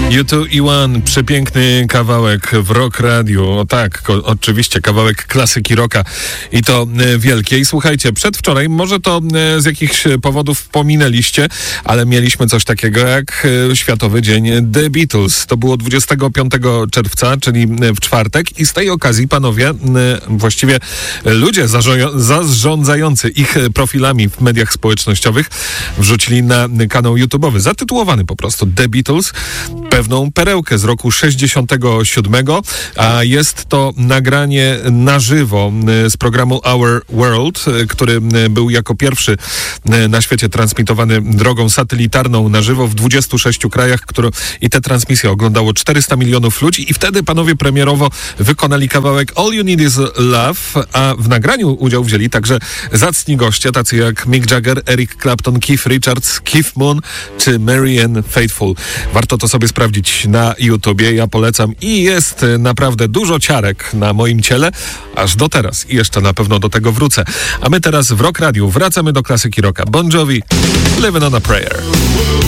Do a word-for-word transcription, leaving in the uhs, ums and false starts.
U two E one, przepiękny kawałek w Rock Radiu. O tak, ko- oczywiście kawałek klasyki rocka i to e, wielkiej. Słuchajcie, przedwczoraj, może to e, z jakichś powodów pominęliście, ale mieliśmy coś takiego jak e, Światowy Dzień The Beatles. To było dwudziestego piątego czerwca, czyli e, w czwartek i z tej okazji, panowie, e, właściwie ludzie zarzo- zarządzający ich profilami w mediach społecznościowych wrzucili na kanał YouTube'owy, zatytułowany po prostu The Beatles, pewną perełkę z roku sześćdziesiątego siódmego, a jest to nagranie na żywo z programu Our World, który był jako pierwszy na świecie transmitowany drogą satelitarną na żywo w dwudziestu sześciu krajach, który, i te transmisje oglądało czterysta milionów ludzi i wtedy panowie premierowo wykonali kawałek All You Need Is Love, a w nagraniu udział wzięli także zacni goście, tacy jak Mick Jagger, Eric Clapton, Keith Richards, Keith Moon czy Marianne Faithfull. Warto to sobie sprawdzić na YouTubie, ja polecam i jest naprawdę dużo ciarek na moim ciele, aż do teraz i jeszcze na pewno do tego wrócę. A my teraz w Rock Radiu wracamy do klasyki rocka. Bon Jovi, Living on a Prayer.